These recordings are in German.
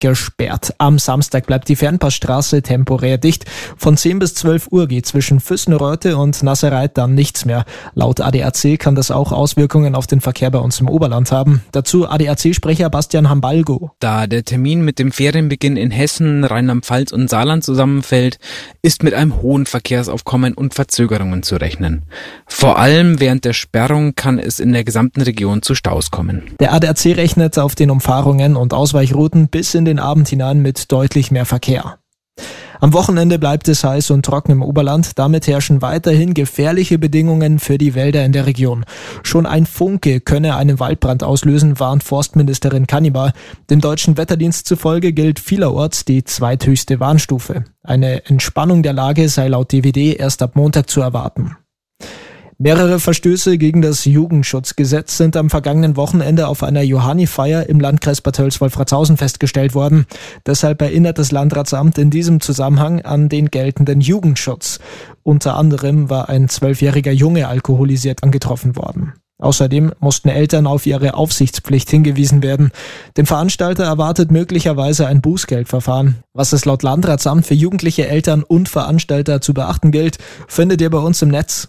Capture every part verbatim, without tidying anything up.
gesperrt. Am Samstag bleibt die Fernpassstraße temporär dicht. Von zehn bis zwölf Uhr geht zwischen Füssenreuth und Nasserreit dann nichts mehr. Laut A D A C kann das auch Auswirkungen auf den Verkehr bei uns im Oberland haben. Dazu A D A C-Sprecher Bastian Hambalgo. Da der Termin mit dem Ferienbeginn in Hessen, Rheinland-Pfalz und Saarland zusammenfällt, ist mit einem hohen Verkehrsaufkommen und Verzögerungen zu rechnen. Vor allem während der Sperrung kann es in der gesamten Region zu Staus kommen. Der A D A C rechnet auf den Umfahrungen und Ausweichrouten bis in den Abend hinein mit deutlich mehr Verkehr. Am Wochenende bleibt es heiß und trocken im Oberland. Damit herrschen weiterhin gefährliche Bedingungen für die Wälder in der Region. Schon ein Funke könne einen Waldbrand auslösen, warnt Forstministerin Kannibar. Dem deutschen Wetterdienst zufolge gilt vielerorts die zweithöchste Warnstufe. Eine Entspannung der Lage sei laut D W D erst ab Montag zu erwarten. Mehrere Verstöße gegen das Jugendschutzgesetz sind am vergangenen Wochenende auf einer Johannifeier im Landkreis Bad Tölz-Wolfratshausen festgestellt worden. Deshalb erinnert das Landratsamt in diesem Zusammenhang an den geltenden Jugendschutz. Unter anderem war ein zwölfjähriger Junge alkoholisiert angetroffen worden. Außerdem mussten Eltern auf ihre Aufsichtspflicht hingewiesen werden. Den Veranstalter erwartet möglicherweise ein Bußgeldverfahren. Was es laut Landratsamt für jugendliche Eltern und Veranstalter zu beachten gilt, findet ihr bei uns im Netz.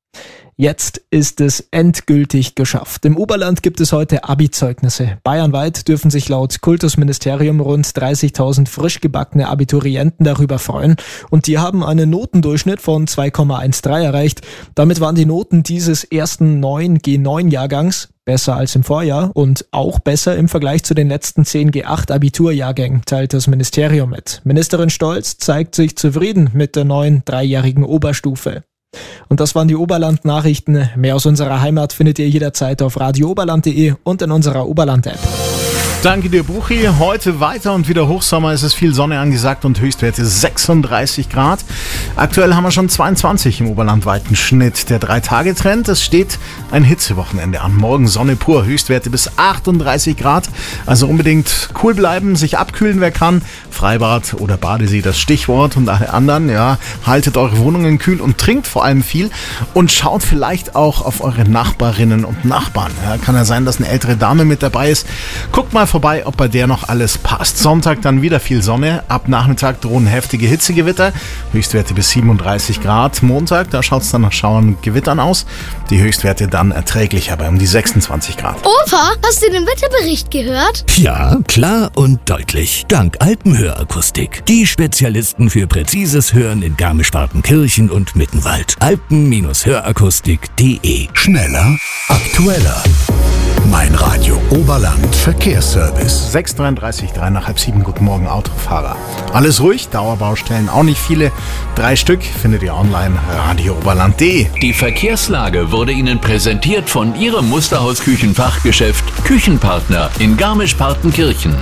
Jetzt ist es endgültig geschafft. Im Oberland gibt es heute Abi-Zeugnisse. Bayernweit dürfen sich laut Kultusministerium rund dreißigtausend frisch gebackene Abiturienten darüber freuen. Und die haben einen Notendurchschnitt von zwei Komma dreizehn erreicht. Damit waren die Noten dieses ersten neun G neun Jahrgangs besser als im Vorjahr und auch besser im Vergleich zu den letzten zehn G acht Abiturjahrgängen, teilt das Ministerium mit. Ministerin Stolz zeigt sich zufrieden mit der neuen dreijährigen Oberstufe. Und das waren die Oberland-Nachrichten. Mehr aus unserer Heimat findet ihr jederzeit auf radio oberland punkt de und in unserer Oberland-App. Danke dir, Buchi. Heute weiter und wieder Hochsommer. Es ist viel Sonne angesagt und Höchstwerte sechsunddreißig Grad. Aktuell haben wir schon zweiundzwanzig im oberlandweiten Schnitt. Der Drei-Tage-Trend, es steht ein Hitzewochenende an. Morgen Sonne pur, Höchstwerte bis achtunddreißig Grad. Also unbedingt cool bleiben, sich abkühlen, wer kann. Freibad oder Badesee, das Stichwort. Und alle anderen, ja, haltet eure Wohnungen kühl und trinkt vor allem viel. Und schaut vielleicht auch auf eure Nachbarinnen und Nachbarn. Ja, kann ja sein, dass eine ältere Dame mit dabei ist. Guckt mal vorbei, ob bei der noch alles passt. Sonntag dann wieder viel Sonne. Ab Nachmittag drohen heftige Hitzegewitter. Höchstwerte bis siebenunddreißig Grad. Montag, da schaut es dann nach Schauern und Gewittern aus. Die Höchstwerte dann erträglicher bei um die sechsundzwanzig Grad. Opa, hast du den Wetterbericht gehört? Ja, klar und deutlich. Dank Alpenhörakustik. Die Spezialisten für präzises Hören in Garmisch-Partenkirchen und Mittenwald. alpen Hörakustik punkt de. Schneller, aktueller. Mein Radio Oberland Verkehrsservice. sechs Uhr dreiunddreißig, drei nach halb sieben. Guten Morgen, Autofahrer. Alles ruhig, Dauerbaustellen auch nicht viele. Drei Stück findet ihr online, radio oberland punkt de. Die Verkehrslage wurde Ihnen präsentiert von Ihrem Musterhaus-Küchenfachgeschäft Küchenpartner in Garmisch-Partenkirchen.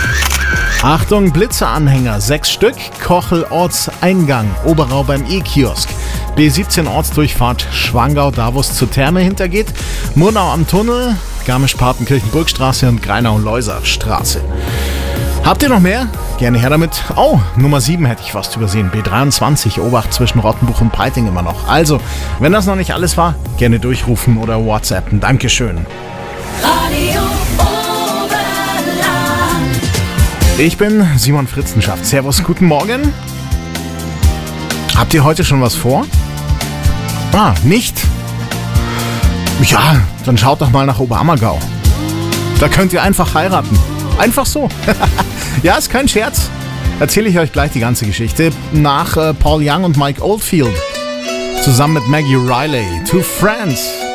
Achtung, Blitzeranhänger, sechs Stück. Kochel Ortseingang, Oberau beim E-Kiosk. B siebzehn Ortsdurchfahrt Schwangau, da wo es zur Therme hintergeht. Murnau am Tunnel, Garmisch-Partenkirchen-Burgstraße und Greinau-Leuser-Straße. Habt ihr noch mehr? Gerne her damit. Oh, Nummer sieben hätte ich fast übersehen. B dreiundzwanzig, Obacht zwischen Rottenbuch und Peiting immer noch. Also, wenn das noch nicht alles war, gerne durchrufen oder WhatsAppen. Dankeschön. Radio Oberland. Ich bin Simon Fritzenschaft. Servus, guten Morgen. Habt ihr heute schon was vor? Ah, nicht? Ja, dann schaut doch mal nach Oberammergau. Da könnt ihr einfach heiraten. Einfach so. Ja, ist kein Scherz. Erzähle ich euch gleich die ganze Geschichte nach äh, Paul Young und Mike Oldfield. Zusammen mit Maggie Riley. Two Friends.